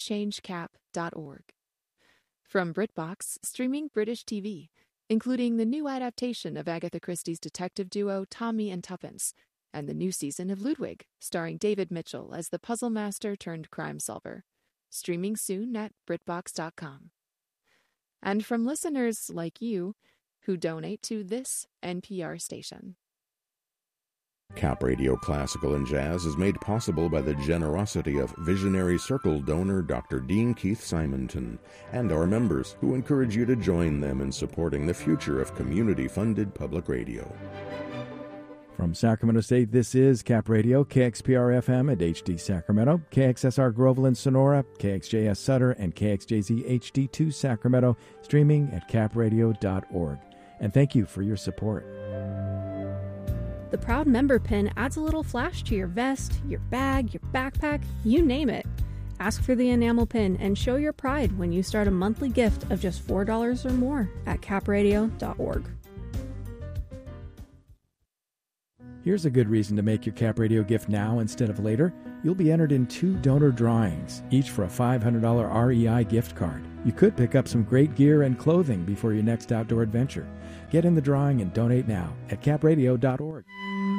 changecap.org. From BritBox, streaming British TV, including the new adaptation of Agatha Christie's detective duo Tommy and Tuppence, and the new season of Ludwig, starring David Mitchell as the puzzle master turned crime solver. Streaming soon at BritBox.com. And from listeners like you who donate to this NPR station. Cap Radio Classical and Jazz is made possible by the generosity of visionary Circle donor Dr. Dean Keith Simonton and our members, who encourage you to join them in supporting the future of community-funded public radio. From Sacramento State, this is Cap Radio, KXPR-FM at HD Sacramento, KXSR Groveland Sonora, KXJS Sutter, and KXJZ HD2 Sacramento, streaming at capradio.org. And thank you for your support. The Proud Member Pin adds a little flash to your vest, your bag, your backpack, you name it. Ask for the enamel pin and show your pride when you start a monthly gift of just $4 or more at capradio.org. Here's a good reason to make your Cap Radio gift now instead of later. You'll be entered in 2 donor drawings, each for a $500 REI gift card. You could pick up some great gear and clothing before your next outdoor adventure. Get in the drawing and donate now at capradio.org.